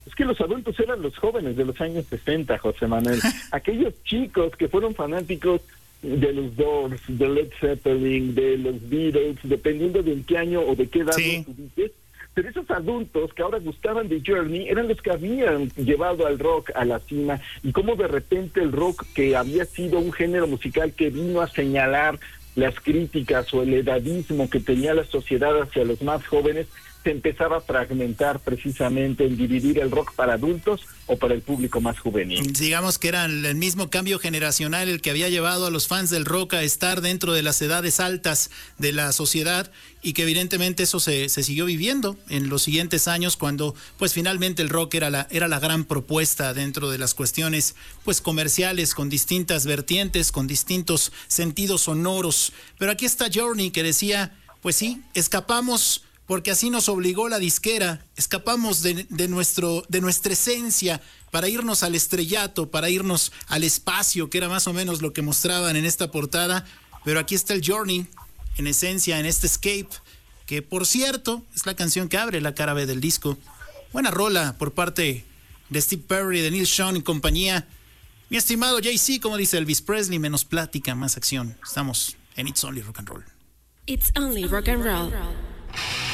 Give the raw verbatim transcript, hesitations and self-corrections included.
Es que los adultos eran los jóvenes de los años sesenta, José Manuel. Aquellos chicos que fueron fanáticos de los Doors, de Led Zeppelin, de los Beatles, dependiendo de en qué año o de qué edad Sí. los ubiques. Pero esos adultos que ahora gustaban de Journey eran los que habían llevado al rock a la cima, y cómo de repente el rock, que había sido un género musical que vino a señalar las críticas o el edadismo que tenía la sociedad hacia los más jóvenes, se empezaba a fragmentar precisamente en dividir el rock para adultos o para el público más juvenil. Digamos que era el mismo cambio generacional el que había llevado a los fans del rock a estar dentro de las edades altas de la sociedad, y que evidentemente eso se, se siguió viviendo en los siguientes años, cuando pues finalmente el rock era la, era la gran propuesta dentro de las cuestiones pues comerciales, con distintas vertientes, con distintos sentidos sonoros. Pero aquí está Journey, que decía, pues sí, escapamos porque así nos obligó la disquera, escapamos de, de, nuestro, de nuestra esencia para irnos al estrellato, para irnos al espacio, que era más o menos lo que mostraban en esta portada. Pero aquí está el Journey, en esencia, en este Escape, que por cierto es la canción que abre la cara B del disco. Buena rola por parte de Steve Perry, de Neil Schon y compañía. Mi estimado Jay-Z, como dice Elvis Presley, menos plática, más acción. Estamos en It's Only Rock and Roll. It's Only Rock and Roll.